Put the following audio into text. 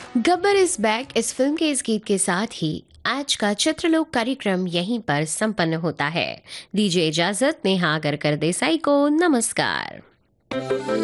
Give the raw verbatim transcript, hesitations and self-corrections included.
Gabbar is back इस film के इस गीत के साथ ही आज का चित्रलोक कार्यक्रम यहीं पर संपन्न होता है। दीजिए इजाजत नेहा अगरकर देसाई को। नमस्कार।